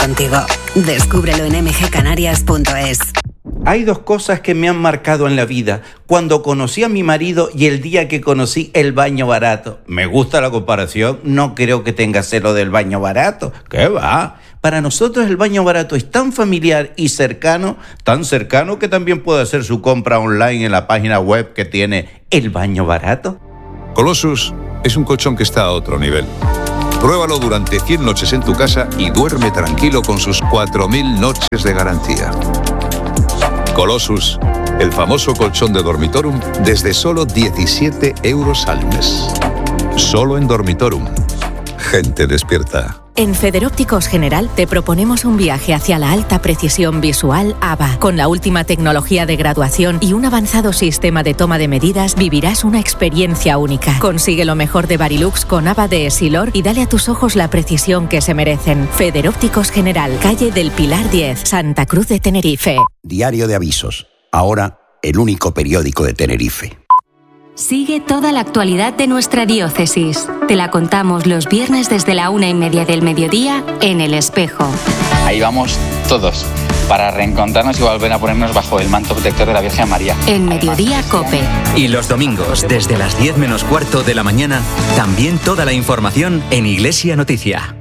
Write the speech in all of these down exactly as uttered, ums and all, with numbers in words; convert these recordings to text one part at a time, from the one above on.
contigo. Descúbrelo en m g canarias punto es. Hay dos cosas que me han marcado en la vida. Cuando conocí a mi marido y el día que conocí el baño barato. Me gusta la comparación, no creo que tenga cero del baño barato. ¿Qué va? Para nosotros el baño barato es tan familiar y cercano, tan cercano que también puede hacer su compra online en la página web que tiene el baño barato. Colossus es un colchón que está a otro nivel. Pruébalo durante cien noches en tu casa y duerme tranquilo con sus cuatro mil noches de garantía. Colossus, el famoso colchón de Dormitorum, desde solo diecisiete euros al mes. Solo en Dormitorum. Gente despierta. En Federópticos General te proponemos un viaje hacia la alta precisión visual A B A. Con la última tecnología de graduación y un avanzado sistema de toma de medidas, vivirás una experiencia única. Consigue lo mejor de Varilux con A B A de Essilor y dale a tus ojos la precisión que se merecen. Federópticos General, calle del Pilar diez, Santa Cruz de Tenerife. Diario de Avisos. Ahora, el único periódico de Tenerife. Sigue toda la actualidad de nuestra diócesis. Te la contamos los viernes desde la una y media del mediodía en El Espejo. Ahí vamos todos, para reencontrarnos y volver a ponernos bajo el manto protector de la Virgen María. En Mediodía Cope. Y los domingos, desde las diez menos cuarto de la mañana, también toda la información en Iglesia Noticia.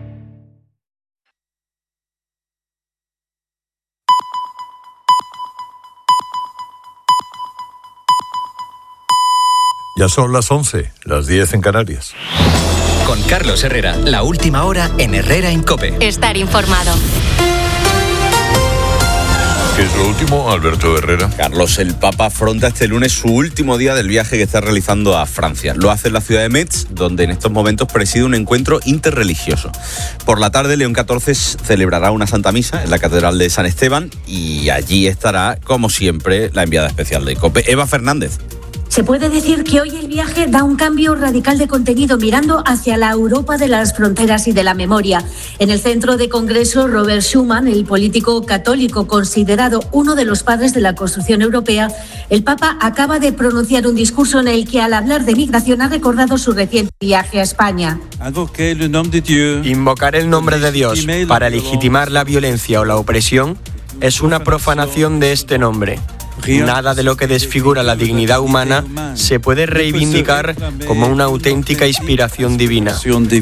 Ya son las once, las diez en Canarias. Con Carlos Herrera, la última hora en Herrera en COPE. Estar informado. ¿Qué es lo último, Alberto Herrera? Carlos, el Papa afronta este lunes su último día del viaje que está realizando a Francia. Lo hace en la ciudad de Metz, donde en estos momentos preside un encuentro interreligioso. Por la tarde, León catorce celebrará una Santa Misa en la Catedral de San Esteban y allí estará, como siempre, la enviada especial de COPE, Eva Fernández. Se puede decir que hoy el viaje da un cambio radical de contenido mirando hacia la Europa de las fronteras y de la memoria. En el centro de congreso, Robert Schuman, el político católico considerado uno de los padres de la construcción europea, el Papa acaba de pronunciar un discurso en el que al hablar de migración ha recordado su reciente viaje a España. Invocar el nombre de Dios para legitimar la violencia o la opresión es una profanación de este nombre. Nada de lo que desfigura la dignidad humana se puede reivindicar como una auténtica inspiración divina.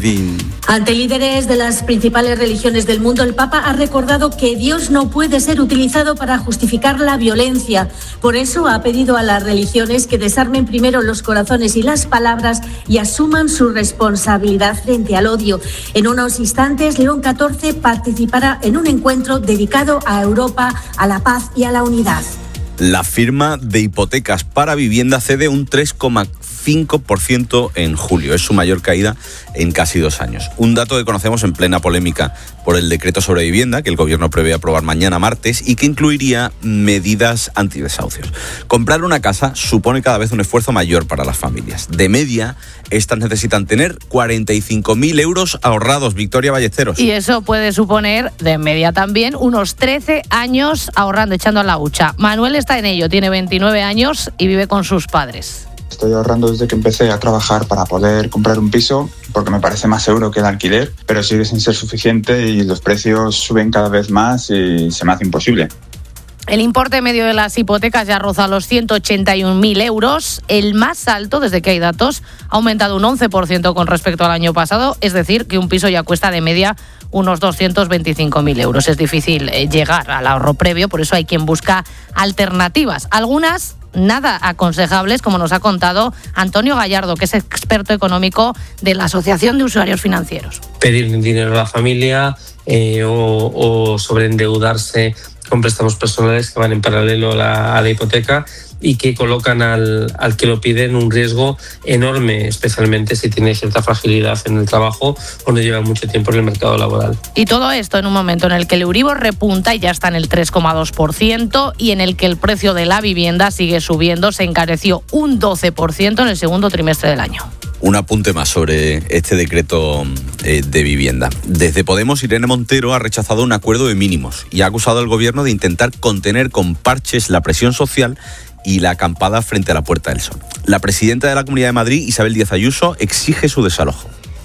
Ante líderes de las principales religiones del mundo, el Papa ha recordado que Dios no puede ser utilizado para justificar la violencia. Por eso ha pedido a las religiones que desarmen primero los corazones y las palabras y asuman su responsabilidad frente al odio. En unos instantes, León catorce participará en un encuentro dedicado a Europa, a la paz y a la unidad. La firma de hipotecas para vivienda cede un tres coma cinco por ciento en julio. Es su mayor caída en casi dos años. Un dato que conocemos en plena polémica por el decreto sobre vivienda que el gobierno prevé aprobar mañana martes y que incluiría medidas antidesahucios. Comprar una casa supone cada vez un esfuerzo mayor para las familias. De media, estas necesitan tener cuarenta y cinco mil euros ahorrados. Victoria Ballesteros. Y eso puede suponer, de media también, unos trece años ahorrando, echando a la hucha. Manuel está en ello, tiene veintinueve años y vive con sus padres. Estoy ahorrando desde que empecé a trabajar para poder comprar un piso, porque me parece más seguro que el alquiler, pero sigue sin ser suficiente y los precios suben cada vez más y se me hace imposible. El importe medio de las hipotecas ya roza los ciento ochenta y un mil euros, el más alto desde que hay datos, ha aumentado un once por ciento con respecto al año pasado, es decir, que un piso ya cuesta de media unos doscientos veinticinco mil euros. Es difícil llegar al ahorro previo, por eso hay quien busca alternativas. Algunas nada aconsejables, como nos ha contado Antonio Gallardo, que es experto económico de la Asociación de Usuarios Financieros. Pedir dinero a la familia eh, o, o sobreendeudarse con préstamos personales que van en paralelo a la, a la hipoteca y que colocan al, al que lo pide en un riesgo enorme, especialmente si tiene cierta fragilidad en el trabajo o no lleva mucho tiempo en el mercado laboral. Y todo esto en un momento en el que el Euribor repunta y ya está en el tres coma dos por ciento y en el que el precio de la vivienda sigue subiendo, se encareció un doce por ciento en el segundo trimestre del año. Un apunte más sobre este decreto eh, de vivienda. Desde Podemos, Irene Montero ha rechazado un acuerdo de mínimos y ha acusado al gobierno de intentar contener con parches la presión social y la acampada frente a la Puerta del Sol. La presidenta de la Comunidad de Madrid, Isabel Díaz Ayuso, exige su desalojo.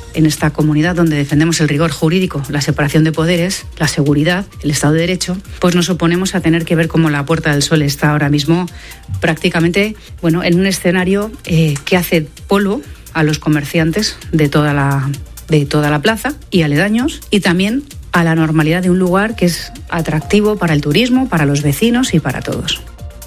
en esta comunidad donde defendemos el rigor jurídico, la separación de poderes, la seguridad, el Estado de Derecho, pues nos oponemos a tener que ver cómo la Puerta del Sol está ahora mismo prácticamente, bueno, en un escenario eh, que hace polvo a los comerciantes de toda la, de toda la plaza y aledaños, y también a la normalidad de un lugar que es atractivo para el turismo, para los vecinos y para todos.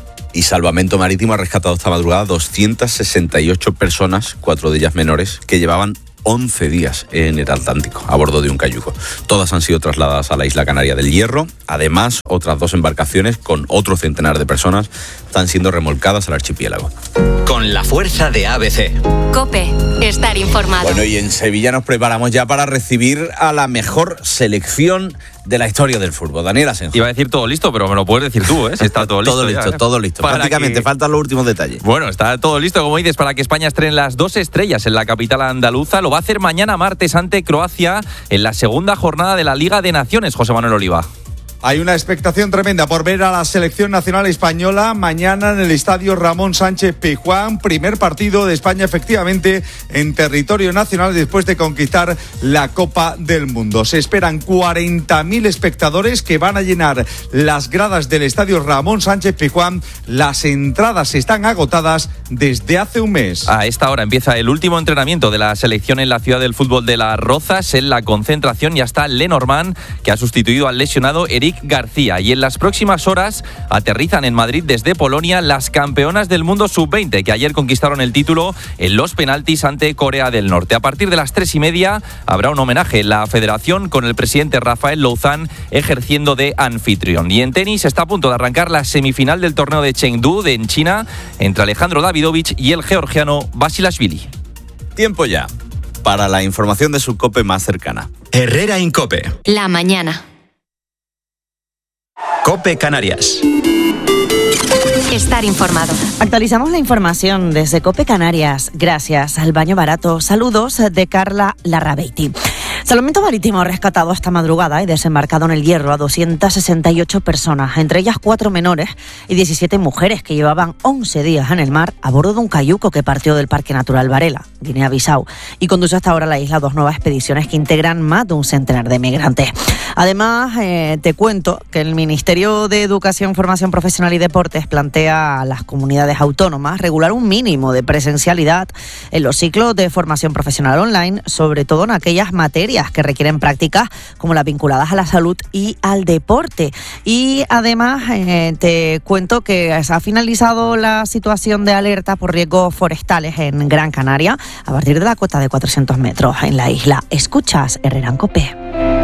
Y Salvamento Marítimo ha rescatado esta madrugada doscientas sesenta y ocho personas, cuatro de ellas menores, que llevaban once días en el Atlántico, a bordo de un cayuco. Todas han sido trasladadas a la isla canaria del Hierro. Además, otras dos embarcaciones con otro centenar de personas están siendo remolcadas al archipiélago. Con la fuerza de A B C. COPE, estar informado. Bueno, y en Sevilla nos preparamos ya para recibir a la mejor selección de la historia del fútbol. Daniel Asenjo. Iba a decir todo listo, pero me lo puedes decir tú, ¿eh? Si está todo listo. todo listo, ya, ¿eh? todo listo. Para Prácticamente, que... faltan los últimos detalles. Bueno, está todo listo, como dices, para que España estrene las dos estrellas en la capital andaluza. Lo va a hacer mañana martes ante Croacia en la segunda jornada de la Liga de Naciones. José Manuel Oliva. Hay una expectación tremenda por ver a la selección nacional española mañana en el estadio Ramón Sánchez Pizjuán. Primer partido de España, efectivamente, en territorio nacional después de conquistar la Copa del Mundo. Se esperan cuarenta mil espectadores que van a llenar las gradas del estadio Ramón Sánchez Pizjuán. Las entradas están agotadas desde hace un mes. A esta hora empieza el último entrenamiento de la selección en la ciudad del fútbol de Las Rozas. En la concentración ya está Lenormand, que ha sustituido al lesionado Eric García, y en las próximas horas aterrizan en Madrid desde Polonia las campeonas del mundo sub veinte, que ayer conquistaron el título en los penaltis ante Corea del Norte. A partir de las tres y media habrá un homenaje en la federación con el presidente Rafael Louzán ejerciendo de anfitrión. Y en tenis está a punto de arrancar la semifinal del torneo de Chengdu de en China entre Alejandro Davidovich y el georgiano Basilashvili. Tiempo ya para la información de su COPE más cercana. Herrera Incope. La mañana. COPE Canarias. Estar informado. Actualizamos la información desde COPE Canarias, gracias al baño barato. Saludos de Carla Larrabeiti. Salvamento Marítimo ha rescatado esta madrugada y desembarcado en el Hierro a doscientas sesenta y ocho personas, entre ellas cuatro menores y diecisiete mujeres que llevaban once días en el mar a bordo de un cayuco que partió del Parque Natural Varela, Guinea-Bissau, y conduce hasta ahora a la isla dos nuevas expediciones que integran más de un centenar de migrantes. Además, eh, te cuento que el Ministerio de Educación, Formación Profesional y Deportes plantea a las comunidades autónomas regular un mínimo de presencialidad en los ciclos de formación profesional online, sobre todo en aquellas materias que requieren prácticas como las vinculadas a la salud y al deporte. Y además eh, te cuento que se ha finalizado la situación de alerta por riesgos forestales en Gran Canaria a partir de la cota de cuatrocientos metros en la isla. Escuchas Herrera en COPE.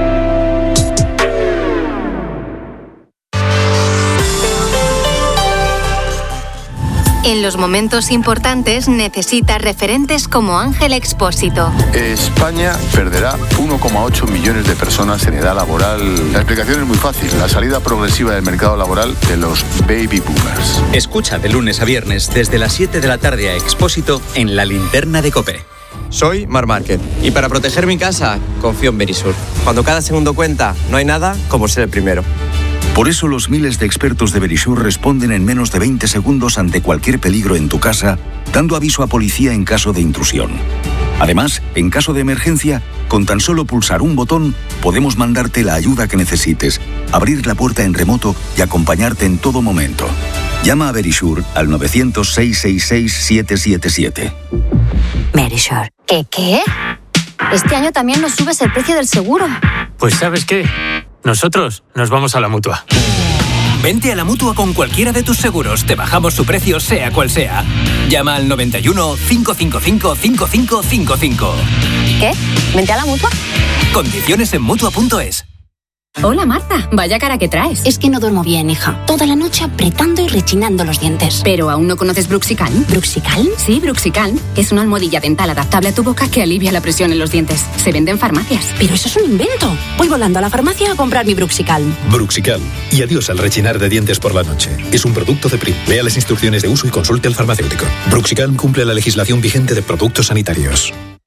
En los momentos importantes necesita referentes como Ángel Expósito. España perderá uno coma ocho millones de personas en edad laboral. La explicación es muy fácil, la salida progresiva del mercado laboral de los baby boomers. Escucha de lunes a viernes desde las siete de la tarde a Expósito en La Linterna de COPE. Soy Mar Márquez y para proteger mi casa confío en Verisur. Cuando cada segundo cuenta, no hay nada como ser el primero. Por eso los miles de expertos de Verisur responden en menos de veinte segundos ante cualquier peligro en tu casa, dando aviso a policía en caso de intrusión. Además, en caso de emergencia, con tan solo pulsar un botón, podemos mandarte la ayuda que necesites, abrir la puerta en remoto y acompañarte en todo momento. Llama a Verisur al nueve cero cero, seis seis seis, siete siete siete. Verisur. ¿Qué qué? Este año también nos subes el precio del seguro. Pues ¿sabes qué? Nosotros nos vamos a la Mutua. Vente a la Mutua con cualquiera de tus seguros. Te bajamos su precio, sea cual sea. Llama al noventa y uno, cinco cinco cinco, cinco cinco cinco cinco. ¿Qué? ¿Vente a la Mutua? Condiciones en Mutua punto es. Hola Marta, vaya cara que traes. Es que no duermo bien, hija. Toda la noche apretando y rechinando los dientes. ¿Pero aún no conoces Bruxicalm? ¿Bruxicalm? Sí, Bruxicalm. Es una almohadilla dental adaptable a tu boca que alivia la presión en los dientes. Se vende en farmacias. Pero eso es un invento. Voy volando a la farmacia a comprar mi Bruxicalm. Bruxicalm. Y adiós al rechinar de dientes por la noche. Es un producto de Prim. Lea las instrucciones de uso y consulte al farmacéutico. Bruxicalm cumple la legislación vigente de productos sanitarios.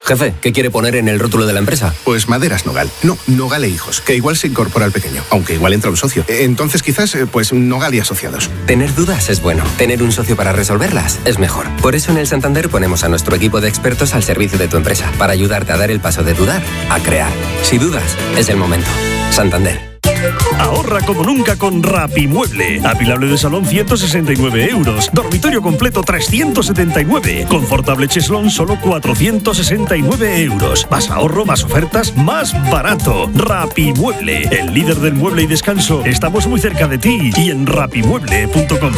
Jefe, ¿qué quiere poner en el rótulo de la empresa? Pues Maderas Nogal. No, Nogal e Hijos, que igual se incorpora al pequeño, aunque igual entra un socio. Entonces quizás, pues Nogal y Asociados. Tener dudas es bueno. Tener un socio para resolverlas es mejor. Por eso en el Santander ponemos a nuestro equipo de expertos al servicio de tu empresa, para ayudarte a dar el paso de dudar a crear. Si dudas, es el momento. Santander. Ahorra como nunca con Rapimueble. Apilable de salón ciento sesenta y nueve euros. Dormitorio completo trescientos setenta y nueve. Confortable cheslón solo cuatrocientos sesenta y nueve euros. Más ahorro, más ofertas, más barato. Rapimueble, el líder del mueble y descanso. Estamos muy cerca de ti y en rapimueble punto com.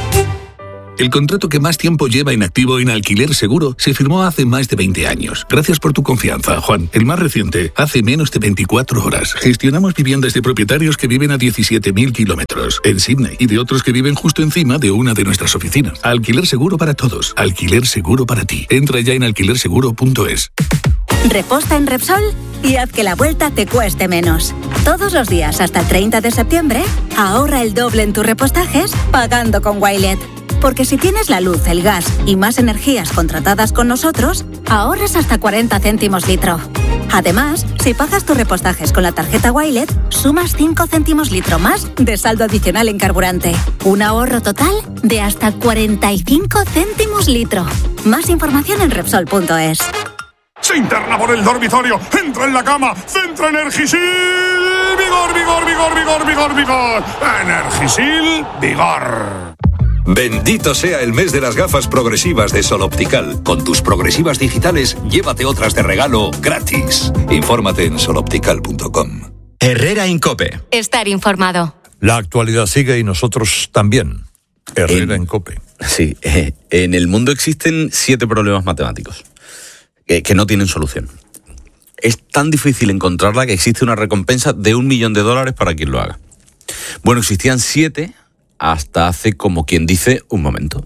El contrato que más tiempo lleva inactivo en Alquiler Seguro se firmó hace más de veinte años. Gracias por tu confianza, Juan. El más reciente, hace menos de veinticuatro horas. Gestionamos viviendas de propietarios que viven a diecisiete mil kilómetros en Sydney y de otros que viven justo encima de una de nuestras oficinas. Alquiler Seguro para todos. Alquiler Seguro para ti. Entra ya en alquiler seguro punto es. Reposta en Repsol y haz que la vuelta te cueste menos. Todos los días hasta el treinta de septiembre, ahorra el doble en tus repostajes pagando con Wilet. Porque si tienes la luz, el gas y más energías contratadas con nosotros, ahorras hasta cuarenta céntimos litro. Además, si pagas tus repostajes con la tarjeta Wilet, sumas cinco céntimos litro más de saldo adicional en carburante. Un ahorro total de hasta cuarenta y cinco céntimos litro. Más información en Repsol punto es. Se interna por el dormitorio, entra en la cama, centra Energisil, vigor, vigor, vigor, vigor, vigor, vigor, Energisil, vigor. Bendito sea el mes de las gafas progresivas de Sol Optical. Con tus progresivas digitales, llévate otras de regalo gratis. Infórmate en sol optical punto com. Herrera Incope. Estar informado. La actualidad sigue y nosotros también. Herrera en COPE. Sí, eh, en el mundo existen siete problemas matemáticos eh, que no tienen solución. Es tan difícil encontrarla que existe una recompensa de un millón de dólares para quien lo haga. Bueno, existían siete hasta hace, como quien dice, un momento.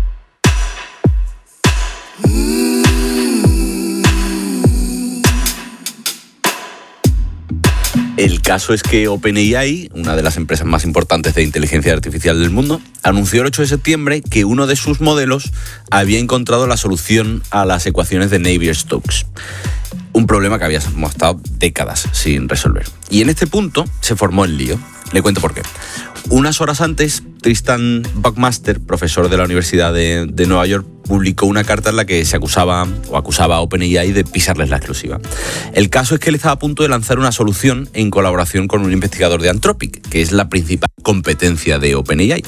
El caso es que OpenAI, una de las empresas más importantes de inteligencia artificial del mundo, anunció el ocho de septiembre que uno de sus modelos había encontrado la solución a las ecuaciones de Navier-Stokes. Un problema que habíamos estado décadas sin resolver. Y en este punto se formó el lío. Le cuento por qué. Unas horas antes, Tristan Buckmaster, profesor de la Universidad de, de Nueva York, publicó una carta en la que se acusaba o acusaba a OpenAI de pisarles la exclusiva. El caso es que él estaba a punto de lanzar una solución en colaboración con un investigador de Anthropic, que es la principal competencia de OpenAI.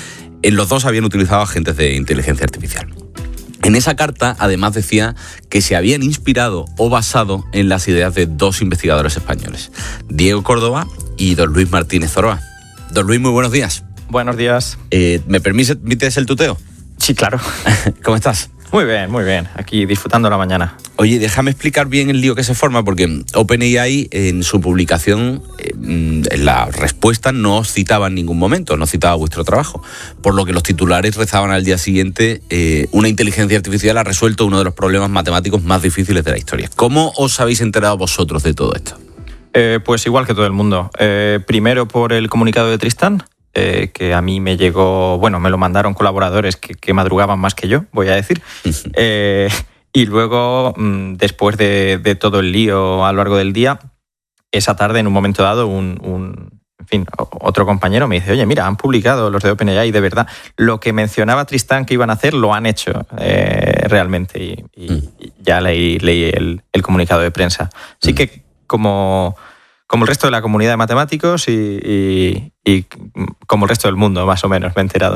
En los dos habían utilizado agentes de inteligencia artificial. En esa carta, además, decía que se habían inspirado o basado en las ideas de dos investigadores españoles, Diego Córdoba y don Luis Martínez Zoroa. Don Luis, muy buenos días. Buenos días. Eh, ¿Me permites el tuteo? Sí, claro. ¿Cómo estás? Muy bien, muy bien. Aquí disfrutando la mañana. Oye, déjame explicar bien el lío que se forma, porque OpenAI en su publicación, en la respuesta no os citaba en ningún momento, no citaba vuestro trabajo, por lo que los titulares rezaban al día siguiente, eh, una inteligencia artificial ha resuelto uno de los problemas matemáticos más difíciles de la historia. ¿Cómo os habéis enterado vosotros de todo esto? Eh, pues igual que todo el mundo. Eh, primero por el comunicado de Tristan, eh, que a mí me llegó, bueno, me lo mandaron colaboradores que, que madrugaban más que yo, voy a decir. eh, y luego, mmm, después de, de todo el lío a lo largo del día, esa tarde, en un momento dado, un, un, en fin, otro compañero me dice, oye, mira, han publicado los de OpenAI, de verdad, lo que mencionaba Tristan que iban a hacer, lo han hecho eh, realmente. Y, y, mm. y ya leí, leí el, el comunicado de prensa. Así mm. que, Como, como el resto de la comunidad de matemáticos y, y, y como el resto del mundo, más o menos, me he enterado.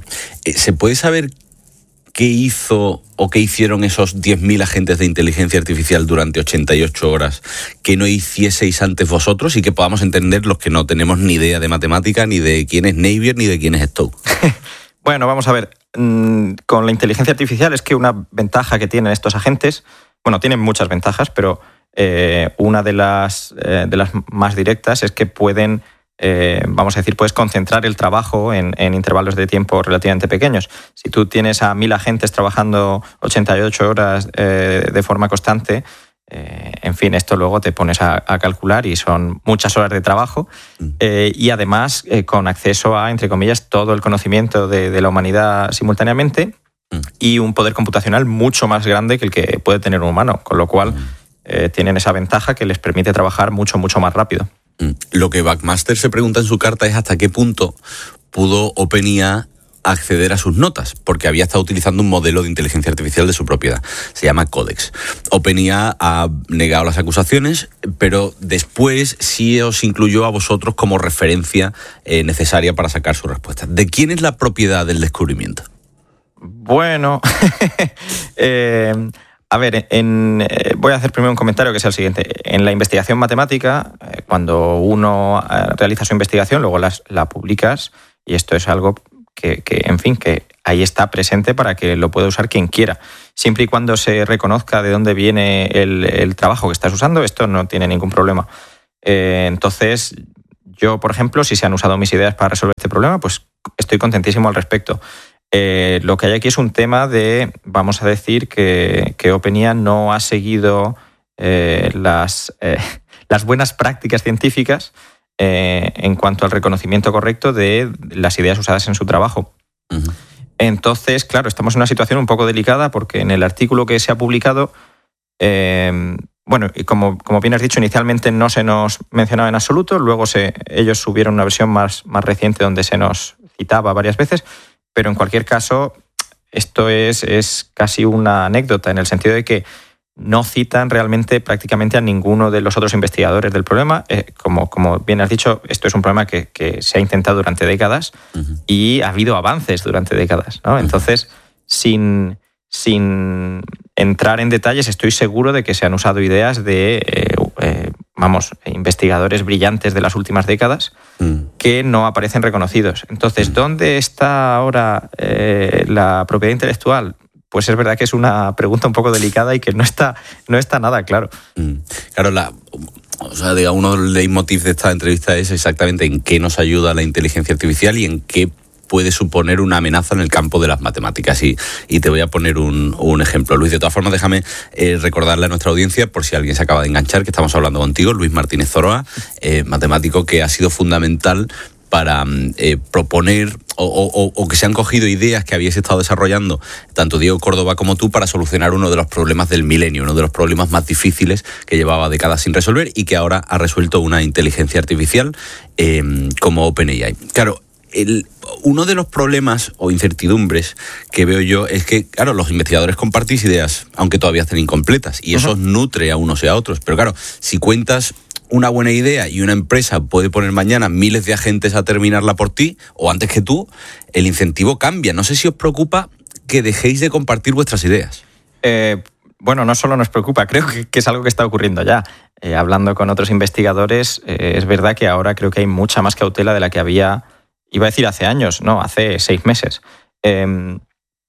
¿Se puede saber qué hizo o qué hicieron esos diez mil agentes de inteligencia artificial durante ochenta y ocho horas que no hicieseis antes vosotros y que podamos entender los que no tenemos ni idea de matemática, ni de quién es Navier, ni de quién es Stokes? Bueno, vamos a ver. Con la inteligencia artificial es que una ventaja que tienen estos agentes, bueno, tienen muchas ventajas, pero Eh, una de las, eh, de las más directas es que pueden, eh, vamos a decir, puedes concentrar el trabajo en, en intervalos de tiempo relativamente pequeños. Si tú tienes a mil agentes trabajando ochenta y ocho horas eh, de forma constante, eh, en fin, esto luego te pones a, a calcular y son muchas horas de trabajo eh, y además eh, con acceso a, entre comillas, todo el conocimiento de, de la humanidad simultáneamente mm. y un poder computacional mucho más grande que el que puede tener un humano, con lo cual mm. eh, tienen esa ventaja que les permite trabajar mucho, mucho más rápido. Mm. Lo que Backmaster se pregunta en su carta es hasta qué punto pudo OpenIA acceder a sus notas, porque había estado utilizando un modelo de inteligencia artificial de su propiedad. Se llama Codex. OpenIA ha negado las acusaciones, pero después sí os incluyó a vosotros como referencia eh, necesaria para sacar su respuesta. ¿De quién es la propiedad del descubrimiento? Bueno, eh, a ver, en, eh, voy a hacer primero un comentario que sea el siguiente. En la investigación matemática, eh, cuando uno eh, realiza su investigación, luego las, la publicas, y esto es algo Que, que, en fin, que ahí está presente para que lo pueda usar quien quiera. Siempre y cuando se reconozca de dónde viene el, el trabajo que estás usando, esto no tiene ningún problema. Eh, entonces, yo, por ejemplo, si se han usado mis ideas para resolver este problema, pues estoy contentísimo al respecto. Eh, lo que hay aquí es un tema de, vamos a decir, que, que OpenIA no ha seguido eh, las, eh, las buenas prácticas científicas Eh, en cuanto al reconocimiento correcto de las ideas usadas en su trabajo. Uh-huh. Entonces, claro, estamos en una situación un poco delicada porque en el artículo que se ha publicado, eh, bueno, y como, como bien has dicho, inicialmente no se nos mencionaba en absoluto, luego se, ellos subieron una versión más, más reciente donde se nos citaba varias veces, pero en cualquier caso, esto es, es casi una anécdota en el sentido de que no citan realmente prácticamente a ninguno de los otros investigadores del problema. Eh, como, como bien has dicho, esto es un problema que, que se ha intentado durante décadas uh-huh. y ha habido avances durante décadas, ¿no? Uh-huh. Entonces, sin, sin entrar en detalles, estoy seguro de que se han usado ideas de, eh, eh, vamos, investigadores brillantes de las últimas décadas uh-huh. que no aparecen reconocidos. Entonces, uh-huh. ¿dónde está ahora eh, la propiedad intelectual? Pues es verdad que es una pregunta un poco delicada y que no está, no está nada claro. Mm. Claro, la, o sea, diga, uno de los leitmotiv de esta entrevista es exactamente en qué nos ayuda la inteligencia artificial y en qué puede suponer una amenaza en el campo de las matemáticas. Y, y te voy a poner un, un ejemplo. Luis, de todas formas, déjame eh, recordarle a nuestra audiencia, por si alguien se acaba de enganchar, que estamos hablando contigo, Luis Martínez Zoroa, eh, matemático que ha sido fundamental para eh, proponer o, o, o que se han cogido ideas que habíais estado desarrollando, tanto Diego Córdoba como tú, para solucionar uno de los problemas del milenio, uno de los problemas más difíciles que llevaba décadas sin resolver y que ahora ha resuelto una inteligencia artificial eh, como OpenAI. Claro, el, uno de los problemas o incertidumbres que veo yo es que, claro, los investigadores compartís ideas, aunque todavía estén incompletas, y eso uh-huh. nutre a unos y a otros. Pero claro, si cuentas una buena idea y una empresa puede poner mañana miles de agentes a terminarla por ti o antes que tú, el incentivo cambia. No sé si os preocupa que dejéis de compartir vuestras ideas. Eh, bueno, no solo nos preocupa, creo que, que es algo que está ocurriendo ya. Eh, hablando con otros investigadores, eh, es verdad que ahora creo que hay mucha más cautela de la que había, iba a decir hace años, no, hace seis meses. Eh,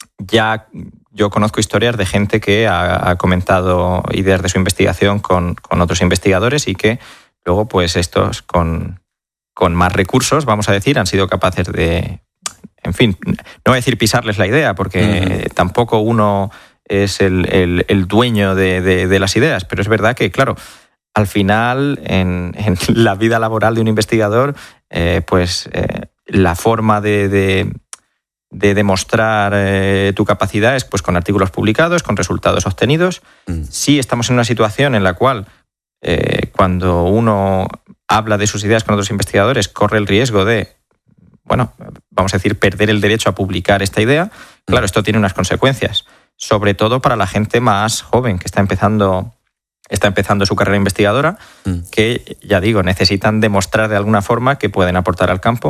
ya yo conozco historias de gente que ha, ha comentado ideas de su investigación con, con otros investigadores y que luego, pues estos con, con más recursos, vamos a decir, han sido capaces de, en fin, no voy a decir pisarles la idea, porque uh-huh. tampoco uno es el, el, el dueño de, de, de las ideas, pero es verdad que, claro, al final, en, en la vida laboral de un investigador, eh, pues eh, la forma de... de de demostrar eh, tu capacidad es pues con artículos publicados, con resultados obtenidos. Mm. Sí estamos en una situación en la cual eh, cuando uno habla de sus ideas con otros investigadores corre el riesgo de, bueno, vamos a decir, perder el derecho a publicar esta idea. Claro, esto tiene unas consecuencias, sobre todo para la gente más joven que está empezando, está empezando su carrera investigadora, mm. que, ya digo, necesitan demostrar de alguna forma que pueden aportar al campo.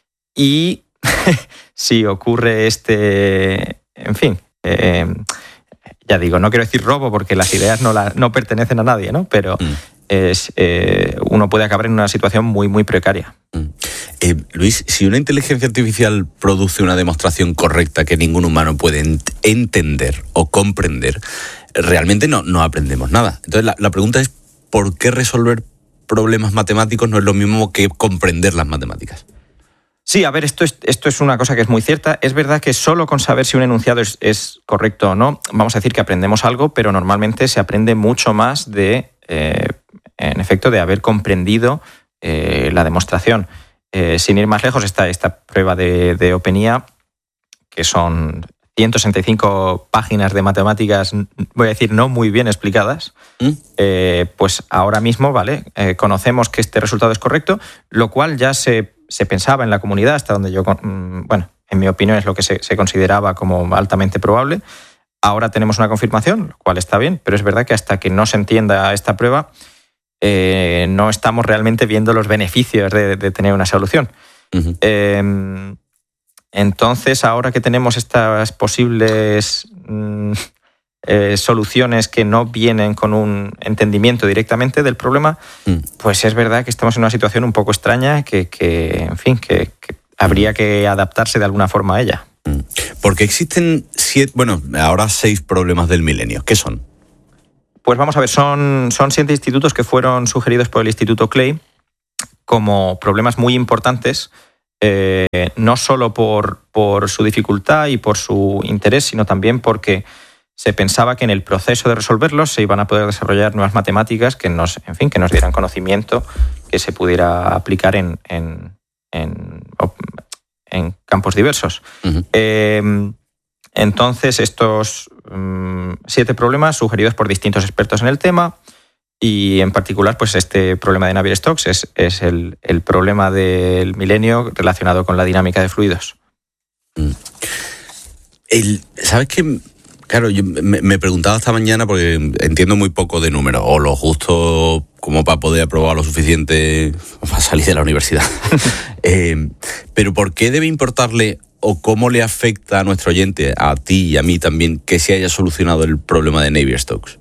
Y si ocurre este, en fin, eh, ya digo, no quiero decir robo porque las ideas no, la, no pertenecen a nadie, ¿no? Pero mm. es, eh, uno puede acabar en una situación muy, muy precaria. Mm. Eh, Luis, si una inteligencia artificial produce una demostración correcta que ningún humano puede ent- entender o comprender, realmente no, no aprendemos nada. Entonces la, la pregunta es, ¿por qué resolver problemas matemáticos no es lo mismo que comprender las matemáticas? Sí, a ver, esto es, esto es una cosa que es muy cierta. Es verdad que solo con saber si un enunciado es, es correcto o no, vamos a decir que aprendemos algo, pero normalmente se aprende mucho más de, eh, en efecto, de haber comprendido eh, la demostración. Eh, sin ir más lejos, está esta prueba de, de OpenIA, que son ciento sesenta y cinco páginas de matemáticas, voy a decir, no muy bien explicadas, ¿Mm? eh, pues ahora mismo, ¿vale? Eh, conocemos que este resultado es correcto, lo cual ya se, se pensaba en la comunidad, hasta donde yo, bueno, en mi opinión es lo que se, se consideraba como altamente probable. Ahora tenemos una confirmación, lo cual está bien, pero es verdad que hasta que no se entienda esta prueba, eh, no estamos realmente viendo los beneficios de, de tener una solución. Uh-huh. Eh, entonces, ahora que tenemos estas posibles mm, eh, soluciones que no vienen con un entendimiento directamente del problema, uh-huh. pues es verdad que estamos en una situación un poco extraña que, que en fin, que, que habría que adaptarse de alguna forma a ella. Porque existen siete, bueno, ahora seis problemas del milenio. ¿Qué son? Pues vamos a ver, son, son siete institutos que fueron sugeridos por el Instituto Clay como problemas muy importantes, eh, no solo por, por su dificultad y por su interés, sino también porque se pensaba que en el proceso de resolverlos se iban a poder desarrollar nuevas matemáticas que nos, en fin, que nos dieran conocimiento que se pudiera aplicar en, en, en, en campos diversos. Uh-huh. Eh, entonces, estos um, siete problemas sugeridos por distintos expertos en el tema, y en particular, pues este problema de Navier-Stokes es, es el, el problema del milenio relacionado con la dinámica de fluidos. El, ¿Sabes qué? Claro, yo me, me preguntaba esta mañana porque entiendo muy poco de números, o lo justo como para poder aprobar lo suficiente para salir de la universidad. eh, pero ¿por qué debe importarle o cómo le afecta a nuestro oyente, a ti y a mí también, que se haya solucionado el problema de Navier-Stokes?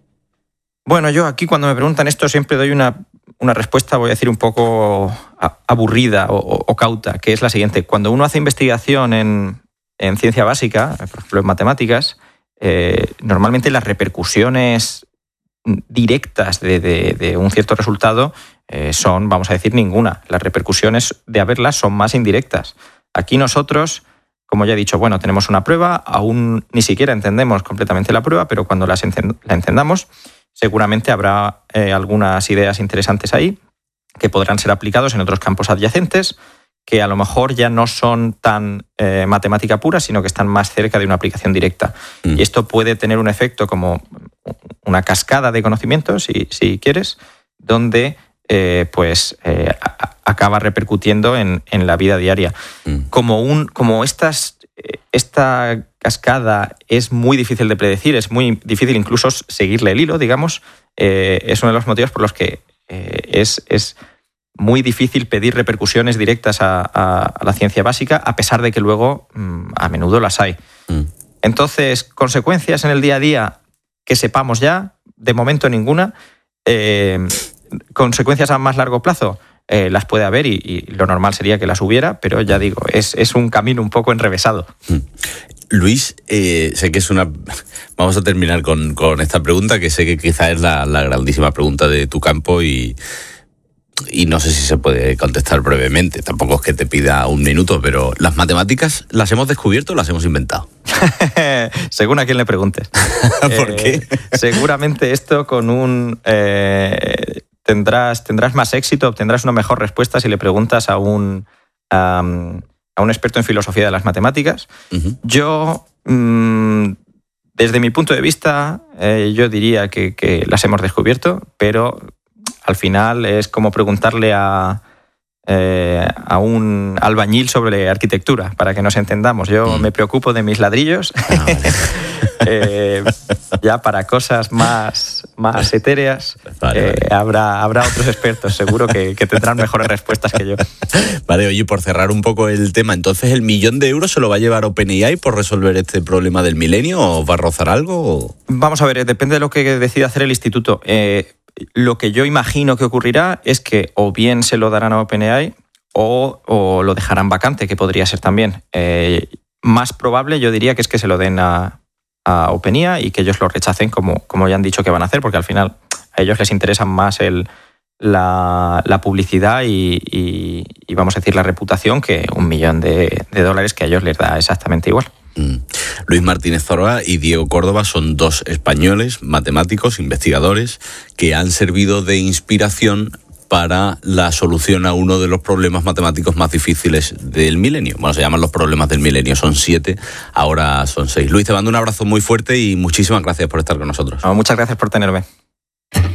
Bueno, yo aquí cuando me preguntan esto siempre doy una, una respuesta, voy a decir, un poco aburrida o, o cauta, que es la siguiente. Cuando uno hace investigación en, en ciencia básica, por ejemplo en matemáticas, eh, normalmente las repercusiones directas de, de, de un cierto resultado eh, son, vamos a decir, ninguna. Las repercusiones de haberlas son más indirectas. Aquí nosotros, como ya he dicho, bueno, tenemos una prueba, aún ni siquiera entendemos completamente la prueba, pero cuando las encend- la entendamos, seguramente habrá eh, algunas ideas interesantes ahí que podrán ser aplicados en otros campos adyacentes que a lo mejor ya no son tan eh, matemática pura, sino que están más cerca de una aplicación directa. Mm. Y esto puede tener un efecto como una cascada de conocimientos, si, si quieres, donde eh, pues eh, a, acaba repercutiendo en, en la vida diaria. Mm. Como, un, como estas, esta cascada es muy difícil de predecir, es muy difícil incluso seguirle el hilo, digamos, eh, es uno de los motivos por los que eh, es... es muy difícil pedir repercusiones directas a, a, a la ciencia básica, a pesar de que luego mmm, a menudo las hay. Mm. Entonces, consecuencias en el día a día que sepamos ya, de momento ninguna. Eh, consecuencias a más largo plazo, eh, las puede haber y, y lo normal sería que las hubiera, pero ya digo, es, es un camino un poco enrevesado. Mm. Luis, eh, sé que es una... Vamos a terminar con, con esta pregunta, que sé que quizá es la, la grandísima pregunta de tu campo y... Y no sé si se puede contestar brevemente, tampoco es que te pida un minuto, pero ¿las matemáticas las hemos descubierto o las hemos inventado? Según a quién le preguntes. ¿Por eh, qué? Seguramente esto con un... Eh, tendrás, tendrás más éxito, obtendrás una mejor respuesta si le preguntas a un, um, a un experto en filosofía de las matemáticas. Uh-huh. Yo, mmm, desde mi punto de vista, eh, yo diría que, que las hemos descubierto, pero... Al final es como preguntarle a, eh, a un albañil sobre arquitectura, para que nos entendamos. Yo mm. me preocupo de mis ladrillos, ah, vale. eh, ya para cosas más, más etéreas vale, eh, vale. Habrá, habrá otros expertos, seguro que, que tendrán mejores respuestas que yo. Vale, oye, por cerrar un poco el tema, entonces ¿el millón de euros se lo va a llevar OpenAI por resolver este problema del milenio o va a rozar algo? O... Vamos a ver, depende de lo que decida hacer el instituto. Eh, Lo que yo imagino que ocurrirá es que o bien se lo darán a OpenAI o, o lo dejarán vacante, que podría ser también. Eh, más probable yo diría que es que se lo den a, a OpenAI y que ellos lo rechacen como, como ya han dicho que van a hacer, porque al final a ellos les interesa más el, la, la publicidad y, y, y vamos a decir la reputación que un millón de, de dólares que a ellos les da exactamente igual. Mm. Luis Martínez Zoroa y Diego Córdoba son dos españoles, matemáticos, investigadores, que han servido de inspiración para la solución a uno de los problemas matemáticos más difíciles del milenio. Bueno, se llaman los problemas del milenio, son siete, ahora son seis. Luis, te mando un abrazo muy fuerte y muchísimas gracias por estar con nosotros. No, muchas gracias por tenerme.